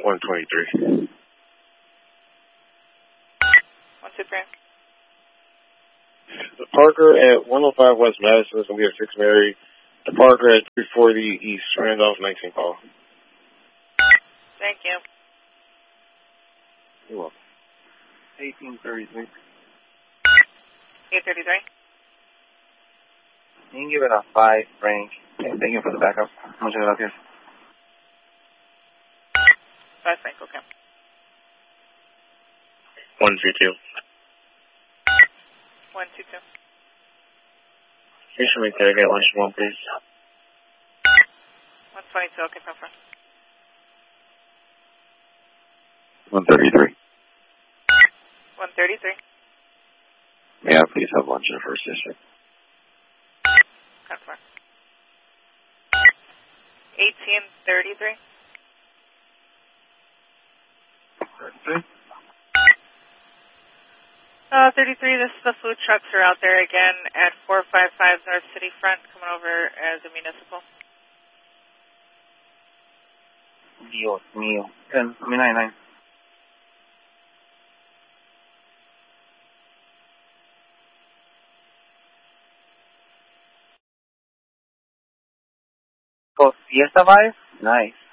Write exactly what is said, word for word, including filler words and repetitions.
one twenty-three. one two three. The Parker at one oh five West Madison is going to be a six Mary. The Parker at three forty East Randolph, nineteen call. Thank you. You're welcome. eighteen thirty-three. eight thirty-three. You can give it a five, Frank. Okay, thank you for the backup. Muchas gracias. Five, Frank, okay. one two two. one two two. You should make that again, lunch one, please. one twenty-two, okay, confirm. one thirty-three. one thirty-three. May I please have lunch in the first district? Confirm. eighteen thirty-three. thirty-three? Uh, thirty-three, this is the food trucks are out there again at four five five North City Front, coming over as a municipal. Dios mío. ten, ninety-nine. Oh, Fiesta Vibe? Nice.